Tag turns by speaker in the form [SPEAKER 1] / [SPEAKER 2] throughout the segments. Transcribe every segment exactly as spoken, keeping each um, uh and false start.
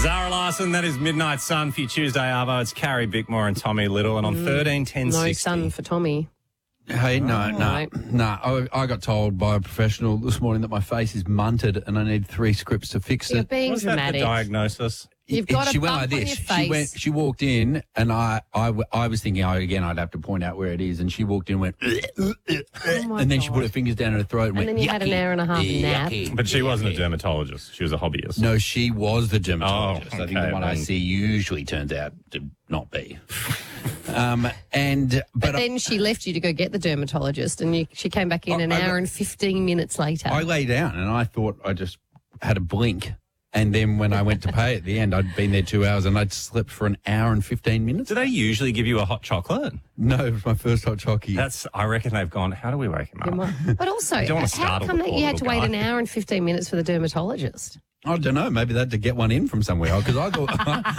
[SPEAKER 1] Zara Larson, that is Midnight Sun for your Tuesday, Arvo. It's Carrie Bickmore and Tommy Little. And on thirteen ten
[SPEAKER 2] No
[SPEAKER 1] sixty.
[SPEAKER 2] sun for Tommy.
[SPEAKER 3] Hey, no, no,
[SPEAKER 2] right.
[SPEAKER 3] no. I, I got told by a professional this morning that my face is munted and I need three scripts to fix
[SPEAKER 2] You're
[SPEAKER 3] it.
[SPEAKER 2] being
[SPEAKER 1] Was that the
[SPEAKER 2] diagnosis.
[SPEAKER 1] diagnosis?
[SPEAKER 2] You've
[SPEAKER 3] It-
[SPEAKER 2] got a
[SPEAKER 3] she went
[SPEAKER 2] bump
[SPEAKER 3] like
[SPEAKER 2] on
[SPEAKER 3] this.
[SPEAKER 2] your
[SPEAKER 3] She
[SPEAKER 2] face.
[SPEAKER 3] went. She walked in, and I, I, w- I was thinking, oh, again, I'd have to point out where it is. And she walked in, and went,
[SPEAKER 2] Oh my
[SPEAKER 3] and then she
[SPEAKER 2] God.
[SPEAKER 3] put her fingers down her throat, and,
[SPEAKER 2] And
[SPEAKER 3] went,
[SPEAKER 2] then you had an
[SPEAKER 3] yucky,
[SPEAKER 2] hour and a half nap.
[SPEAKER 3] yucky,
[SPEAKER 1] But she wasn't a
[SPEAKER 3] yucky.
[SPEAKER 1] dermatologist. She was a hobbyist.
[SPEAKER 3] No, she was the dermatologist.
[SPEAKER 1] Oh,
[SPEAKER 3] I think
[SPEAKER 1] okay,
[SPEAKER 3] the one I
[SPEAKER 1] then.
[SPEAKER 3] see usually turns out to not be. um, and
[SPEAKER 2] But
[SPEAKER 3] but,
[SPEAKER 2] then she left you to go get the dermatologist, and you, she came back in
[SPEAKER 3] I-
[SPEAKER 2] an
[SPEAKER 3] I-
[SPEAKER 2] hour and fifteen minutes later.
[SPEAKER 3] I, I lay down, and I thought I just had a blink. And then when I went to pay at the end, I'd been there two hours and I'd slept for an hour and fifteen minutes.
[SPEAKER 1] Do they usually give you a hot chocolate?
[SPEAKER 3] No, it was my first hot chocolate.
[SPEAKER 1] That's. I reckon they've gone, how do we wake him
[SPEAKER 2] You
[SPEAKER 1] up?
[SPEAKER 2] might- But also,
[SPEAKER 1] don't wanna
[SPEAKER 2] how
[SPEAKER 1] startle
[SPEAKER 2] come
[SPEAKER 1] the
[SPEAKER 2] that
[SPEAKER 1] poor
[SPEAKER 2] you had to
[SPEAKER 1] little
[SPEAKER 2] wait
[SPEAKER 1] guy.
[SPEAKER 2] an hour and fifteen minutes for the dermatologist?
[SPEAKER 3] I don't know. Maybe they had to get one in from somewhere because I thought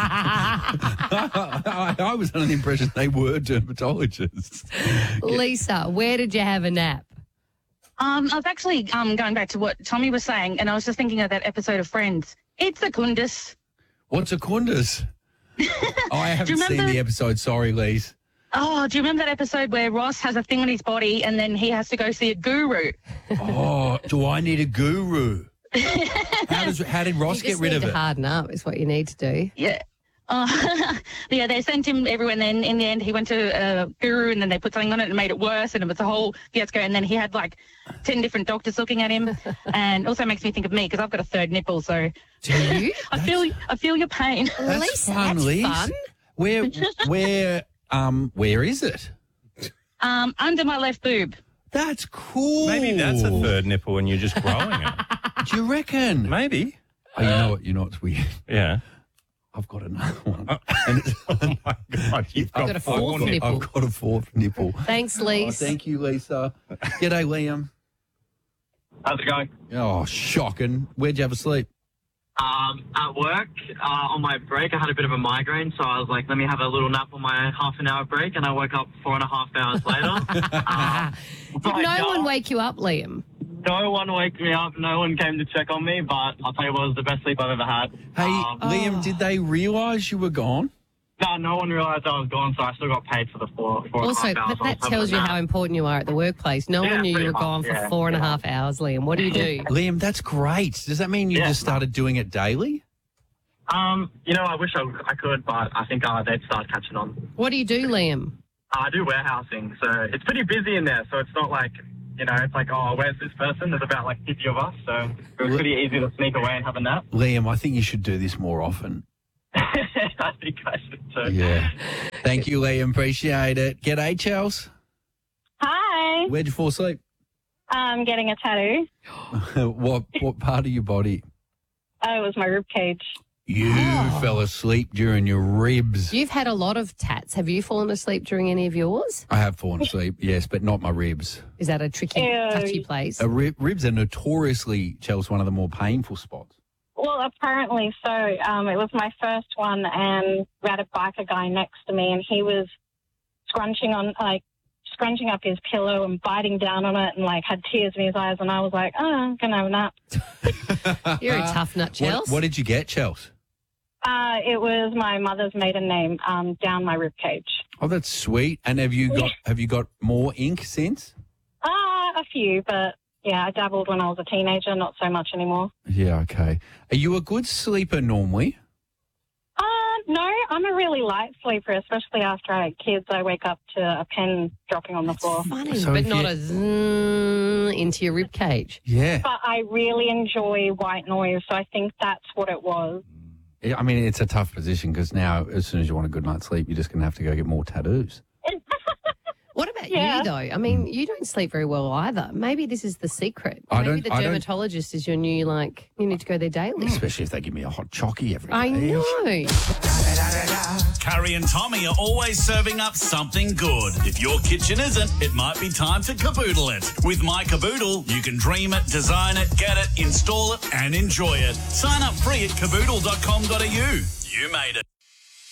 [SPEAKER 3] I, I was under the impression they were dermatologists.
[SPEAKER 2] Lisa, where did you have a nap?
[SPEAKER 4] Um, I was actually um, going back to what Tommy was saying, and I was just thinking of that episode of Friends. It's a Kundus.
[SPEAKER 3] What's a Kundus? Oh, I haven't seen
[SPEAKER 4] remember-
[SPEAKER 3] the episode. Sorry, Lise.
[SPEAKER 4] Oh, do you remember that episode where Ross has a thing on his body and then he has to go see a guru?
[SPEAKER 3] Oh, do I need a guru? How does how did Ross
[SPEAKER 2] You
[SPEAKER 3] get
[SPEAKER 2] just
[SPEAKER 3] rid
[SPEAKER 2] need
[SPEAKER 3] of
[SPEAKER 2] to
[SPEAKER 3] it?
[SPEAKER 2] harden up is what you need to do.
[SPEAKER 4] Yeah. Oh, yeah, they sent him everywhere, and then in the end he went to a guru, and then they put something on it and made it worse, and it was a whole fiasco, and then he had like ten different doctors looking at him, and also makes me think of me because I've got a third nipple, so
[SPEAKER 2] Do you?
[SPEAKER 4] I feel I feel your pain.
[SPEAKER 3] That's
[SPEAKER 2] Lisa,
[SPEAKER 3] fun,
[SPEAKER 2] that's
[SPEAKER 3] Lise.
[SPEAKER 2] fun.
[SPEAKER 3] Where where um where is it?
[SPEAKER 4] Um, under my left boob.
[SPEAKER 3] That's cool.
[SPEAKER 1] Maybe that's a third nipple and you're just growing it.
[SPEAKER 3] Do you reckon?
[SPEAKER 1] Maybe.
[SPEAKER 3] Oh, you know what? You know what's weird?
[SPEAKER 1] Yeah.
[SPEAKER 3] I've got another one. And it's,
[SPEAKER 1] Oh, my God. You've got,
[SPEAKER 2] got a
[SPEAKER 1] four
[SPEAKER 2] fourth
[SPEAKER 1] nipples.
[SPEAKER 2] nipple.
[SPEAKER 3] I've got a fourth nipple.
[SPEAKER 2] Thanks,
[SPEAKER 3] Oh,
[SPEAKER 2] Lisa.
[SPEAKER 3] thank you, Lisa. G'day, Liam.
[SPEAKER 5] How's it going?
[SPEAKER 3] Oh, shocking. Where'd you have a sleep?
[SPEAKER 5] Um, at work, uh, on my break, I had a bit of a migraine, so I was like, let me have a little nap on my half an hour break, and I woke up four and a half hours later. um,
[SPEAKER 2] Did
[SPEAKER 5] but
[SPEAKER 2] no one wake you up, Liam?
[SPEAKER 5] No one woke me up, no one came to check on me, but I'll tell you what, it was the best sleep I've ever had.
[SPEAKER 3] Hey,
[SPEAKER 5] Um,
[SPEAKER 3] Liam, did they realise you were gone?
[SPEAKER 5] no, no one realised I was gone, so I still got paid for the four, four and a
[SPEAKER 2] Also,
[SPEAKER 5] half hours.
[SPEAKER 2] but
[SPEAKER 5] I
[SPEAKER 2] that
[SPEAKER 5] was
[SPEAKER 2] tells you
[SPEAKER 5] having a
[SPEAKER 2] how
[SPEAKER 5] nap.
[SPEAKER 2] important you are at the workplace. No
[SPEAKER 5] Yeah,
[SPEAKER 2] one knew you
[SPEAKER 5] pretty
[SPEAKER 2] were
[SPEAKER 5] much,
[SPEAKER 2] gone for
[SPEAKER 5] yeah,
[SPEAKER 2] four and a
[SPEAKER 5] yeah.
[SPEAKER 2] half hours, Liam. What do you do?
[SPEAKER 3] Liam, that's great. Does that mean you
[SPEAKER 5] Yeah.
[SPEAKER 3] just started doing it daily?
[SPEAKER 5] Um, you know, I wish I, I could, but I think uh, they'd start catching on.
[SPEAKER 2] What do you do, Liam?
[SPEAKER 5] I do warehousing, so it's pretty busy in there, so it's not like, you know, it's like, oh, where's this person? There's about like fifty of us, so it was pretty easy to sneak away and have a nap.
[SPEAKER 3] Liam, I think you should do this more often.
[SPEAKER 5] I think I should too.
[SPEAKER 3] Yeah. Thank you, Liam. Appreciate it. G'day, Chels.
[SPEAKER 6] Hi,
[SPEAKER 3] Where'd you fall asleep?
[SPEAKER 6] I'm getting a tattoo.
[SPEAKER 3] what what part of your body?
[SPEAKER 6] Oh, it was my rib cage.
[SPEAKER 3] You
[SPEAKER 2] Oh.
[SPEAKER 3] fell asleep during your ribs.
[SPEAKER 2] You've had a lot of tats. Have you fallen asleep during any of yours?
[SPEAKER 3] I have fallen asleep, yes, but not my ribs.
[SPEAKER 2] Is that a tricky,
[SPEAKER 6] Ew.
[SPEAKER 2] touchy place?
[SPEAKER 3] Uh, rib, ribs are notoriously, Chels, one of the more painful spots.
[SPEAKER 6] Well, apparently so. Um, it was my first one, and we had a biker guy next to me, and he was scrunching on, like, scrunching up his pillow and biting down on it, and like had tears in his eyes. And I was like, "Oh, I'm gonna have a nap."
[SPEAKER 2] You're a tough nut, Chels.
[SPEAKER 3] What, what did you get, Chels?
[SPEAKER 6] Uh, it was my mother's maiden name um, down my rib cage.
[SPEAKER 3] Oh, that's sweet. And have you got have you got more ink since?
[SPEAKER 6] Uh, a few, but yeah, I dabbled when I was a teenager, not so much anymore.
[SPEAKER 3] Yeah, okay. Are you a good sleeper normally?
[SPEAKER 6] Uh, no, I'm a really light sleeper, especially after I had kids. I wake up to a pen dropping on the floor.
[SPEAKER 2] Funny,
[SPEAKER 3] So
[SPEAKER 2] but
[SPEAKER 3] if
[SPEAKER 2] not
[SPEAKER 3] you-
[SPEAKER 2] a zzz into your rib cage.
[SPEAKER 3] Yeah.
[SPEAKER 6] But I really enjoy white noise, so I think that's what it was.
[SPEAKER 3] I mean, it's a tough position because now, as soon as you want a good night's sleep, you're just going to have to go get more tattoos.
[SPEAKER 2] What about
[SPEAKER 6] Yeah.
[SPEAKER 2] you, though? I mean, you don't sleep very well either. Maybe this is the secret.
[SPEAKER 3] I
[SPEAKER 2] Maybe
[SPEAKER 3] don't-
[SPEAKER 2] the
[SPEAKER 3] I don't-
[SPEAKER 2] dermatologist is your new, like, you need to go there daily.
[SPEAKER 3] Especially if they give me a hot chockey every day.
[SPEAKER 2] I know.
[SPEAKER 7] Carrie and Tommy are always serving up something good. If your kitchen isn't, it might be time to caboodle it. With My Caboodle, you can dream it, design it, get it, install it, and enjoy it. Sign up free at caboodle dot com dot a u. You made it.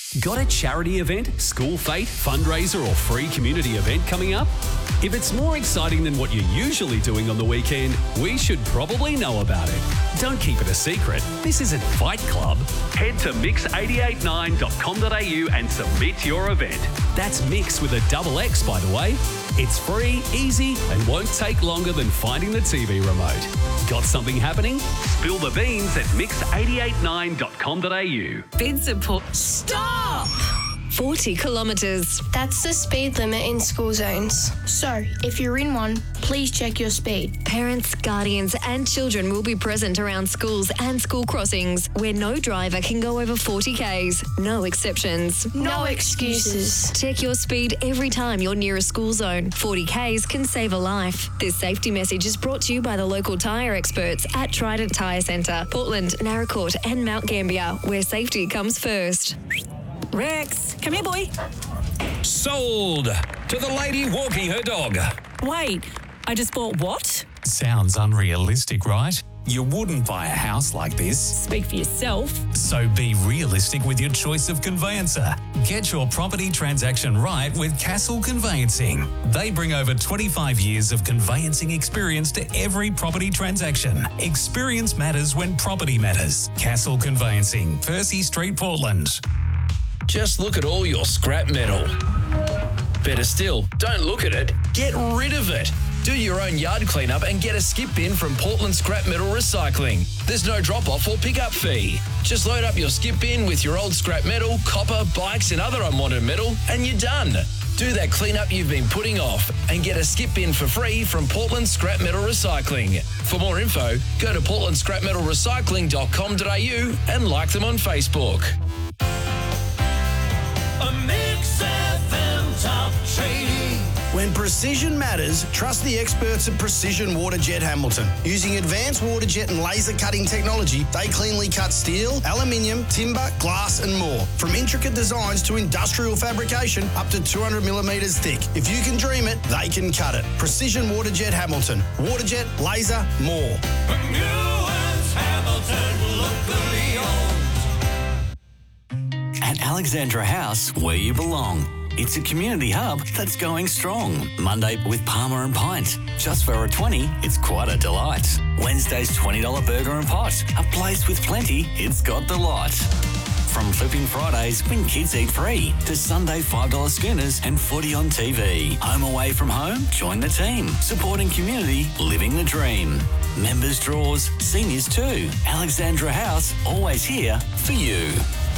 [SPEAKER 8] Got a charity event, school fete, fundraiser or free community event coming up? If it's more exciting than what you're usually doing on the weekend, we should probably know about it. Don't keep it a secret. This isn't Fight Club. Head to mix eight eight nine dot com dot a u and submit your event. That's Mix with a double X, by the way. It's free, easy, and won't take longer than finding the T V remote. Got something happening? Spill the beans at mix eight eight nine dot com dot a u.
[SPEAKER 9] Bid support. Stop! forty kilometres.
[SPEAKER 10] That's the speed limit in school zones. So, if you're in one, please check your speed.
[SPEAKER 9] Parents, guardians and children will be present around schools and school crossings where no driver can go over forty kays. No exceptions.
[SPEAKER 10] No excuses.
[SPEAKER 9] Check your speed every time you're near a school zone. forty kays can save a life. This safety message is brought to you by the local tyre experts at Trident Tyre Centre, Portland, Naracoorte and Mount Gambier, where safety comes first.
[SPEAKER 11] Rex, come here, boy.
[SPEAKER 12] Sold to the lady walking her dog.
[SPEAKER 11] Wait, I just bought what?
[SPEAKER 12] Sounds unrealistic, right? You wouldn't buy a house like this.
[SPEAKER 11] Speak for yourself.
[SPEAKER 12] So be realistic with your choice of conveyancer. Get your property transaction right with Castle Conveyancing. They bring over twenty-five years of conveyancing experience to every property transaction. Experience matters when property matters. Castle Conveyancing, Percy Street, Portland.
[SPEAKER 13] Just look at all your scrap metal. Better still, don't look at it, get rid of it. Do your own yard cleanup and get a skip bin from Portland Scrap Metal Recycling. There's no drop-off or pick-up fee. Just load up your skip bin with your old scrap metal, copper, bikes and other unwanted metal and you're done. Do that cleanup you've been putting off and get a skip bin for free from Portland Scrap Metal Recycling. For more info, go to portland scrap metal recycling dot com dot a u and like them on Facebook.
[SPEAKER 14] A Mix F M top trading.
[SPEAKER 15] When precision matters, trust the experts at Precision Waterjet Hamilton. Using advanced waterjet and laser cutting technology, they cleanly cut steel, aluminium, timber, glass and more. From intricate designs to industrial fabrication up to two hundred millimetres thick. If you can dream it, they can cut it. Precision Waterjet Hamilton. Waterjet, laser, more.
[SPEAKER 14] Newlands Hamilton, locally owned.
[SPEAKER 7] At Alexandra House, where you belong. It's a community hub that's going strong. Monday with Palmer and Pint. Just for a twenty, it's quite a delight. Wednesday's twenty dollars burger and pot. A place with plenty, it's got the lot. From Flipping Fridays, when kids eat free, to Sunday five dollars schooners and footy on T V. Home away from home? Join the team. Supporting community, living the dream. Members draws, seniors too. Alexandra House, always here for you.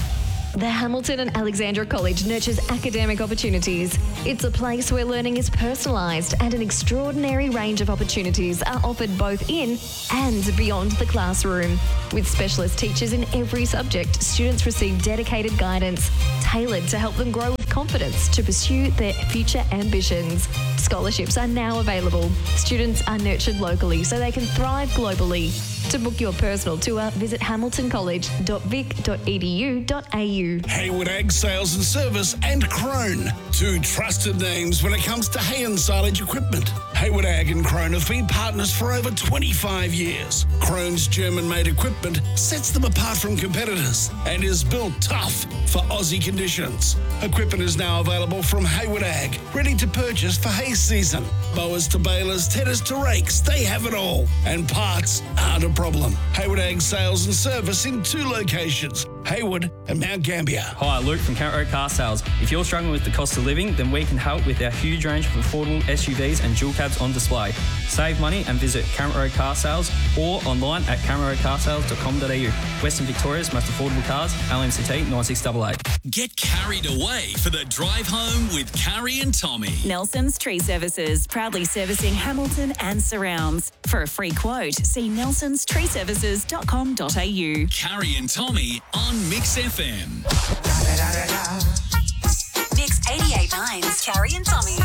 [SPEAKER 9] The Hamilton and Alexandra College nurtures academic opportunities. It's a place where learning is personalised and an extraordinary range of opportunities are offered both in and beyond the classroom. With specialist teachers in every subject, students receive dedicated guidance tailored to help them grow with confidence to pursue their future ambitions. Scholarships are now available. Students are nurtured locally so they can thrive globally. To book your personal tour, visit hamilton college dot vic dot e d u dot a u.
[SPEAKER 16] Hayward Ag Sales and Service and Crone, two trusted names when it comes to hay and silage equipment. Hayward Ag and Crone have been partners for over twenty-five years. Crone's German-made equipment sets them apart from competitors and is built tough for Aussie conditions. Equipment is now available from Hayward Ag, ready to purchase for hay season. Mowers to balers, tedders to rakes, they have it all. And parts aren't a problem. Hayward Ag Sales and Service in two locations, Hayward and Mount Gambier.
[SPEAKER 17] Hi, Luke from Count Road Car Sales. If you're struggling with the cost of living, then we can help with our huge range of affordable S U Vs and dual cabs on display. Save money and visit Count Road Car Sales or online at count road car sales dot com dot a u. Western Victoria's most affordable cars, L M C T nine six eight eight.
[SPEAKER 7] Get carried away for the drive home with Carrie and Tommy.
[SPEAKER 11] Nelson's Tree Services, proudly servicing Hamilton and surrounds. For a free quote, see nelsons tree services dot com dot a u.
[SPEAKER 7] Carrie and Tommy on Mix F M.
[SPEAKER 18] Mix eighty-eight point nine's Carrie and Tommy.